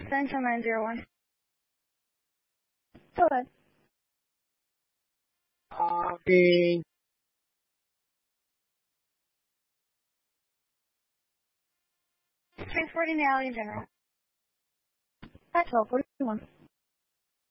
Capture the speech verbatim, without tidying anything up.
Central nine zero one. Go ahead. Copy. Transporting the alley in general. At twelve forty-one.